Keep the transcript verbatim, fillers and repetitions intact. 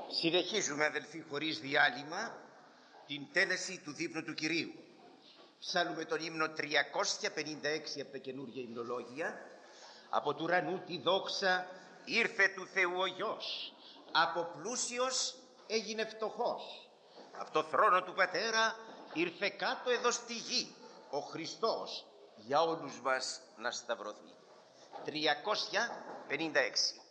Συνεχίζουμε, αδελφοί, χωρίς διάλειμμα την τέλεση του δείπνου του Κυρίου. Ψάλουμε τον ύμνο τριακόσια πενήντα έξι από τα καινούργια υμνολόγια. Από του ουρανού τη δόξα ήρθε του Θεού ο Γιος, από πλούσιος έγινε φτωχός, από το θρόνο του Πατέρα ήρθε κάτω εδώ στη γη ο Χριστός για όλους μας να σταυρωθεί. τριακόσια πενήντα έξι.